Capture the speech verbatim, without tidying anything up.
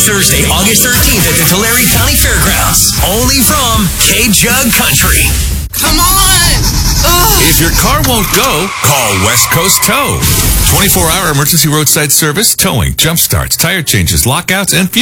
Thursday, August thirteenth at the Tulare County Fairgrounds. Only from K-Jug Country. Come on! Ugh. If your car won't go, call West Coast Tow. twenty-four hour emergency roadside service, towing, jump starts, tire changes, lockouts, and